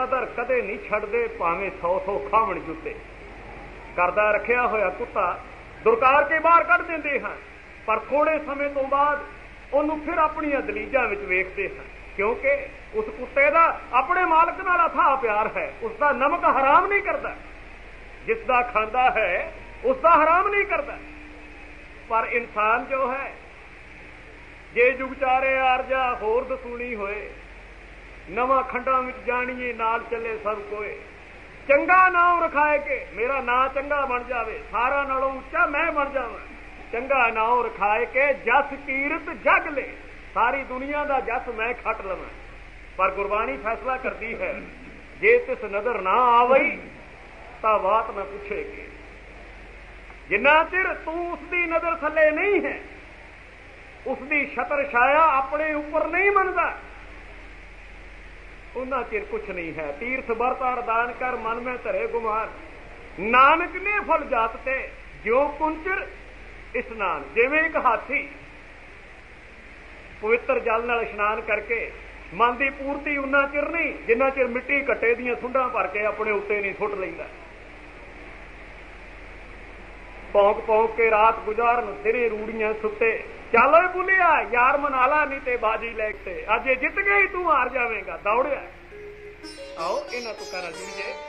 जनादर कदे नहीं छड्डदे भावें 100 खावण जुत्ते। करदा रखिया होया कुत्ता दुरकार के बाहर कढ दिंदे हैं, पर थोड़े समय तो बाद उन्होंने फिर अपनी दलीजां विच वेखदे हैं, क्योंकि उस कुत्ते का अपने मालक नाल अथाह प्यार है। उसका नमक हराम नहीं करता, जिसका खांदा है उसका हराम नहीं करता। पर इंसान जो है जे जुगचारे आरजा होर दसूनी होए, नवा खंडा विच जाणीए नाल चले सब कोए। चंगा नाम रखाए के मेरा ना चंगा बन जावे, सारा नालों उच्चा मैं बन जावां। चंगा नाम रखाए के जस कीरत जग ले, सारी दुनिया का जस मैं खट लवां। पर गुरबाणी फैसला करती है, जे तिस नजर ना आवई तां बात न पूछेगी। जिन्ना चिर तू उसकी नजर थले नहीं है, उसकी छतर छाया अपने ऊपर नहीं मनता, उन्ना चिर कुछ नहीं है। तीर्थ बरत अरदान कर मन में धरे गुमान, नानक ने फल जातते ज्यों कुंचर इशनान। जिवें एक हाथी पवित्र जल नाल इशनान करके मन की पूर्ति उन्ना चिर नहीं जिन्ना चिर मिट्टी कट्टे दियां सुंडां भर के अपने उत्ते नहीं सुट लैंदा। भौंक भौंक के रात गुजारन दिने रूड़ियां सुते। चलो बुलिया यार मनाला नहीं ते बाजी लैके, अज जित गई तू हार जावेगा दौड़िया। आओ इन्हां तुकां नाल जुड़ीए।